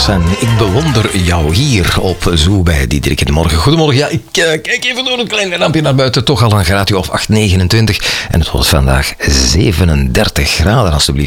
En ik bewonder jou hier op Zo bij Diederik in de Morgen. Goedemorgen. Ja, ik kijk even door een klein lampje naar buiten. Toch al een graadje of 8, 29. En het wordt vandaag 37 graden, alsjeblieft.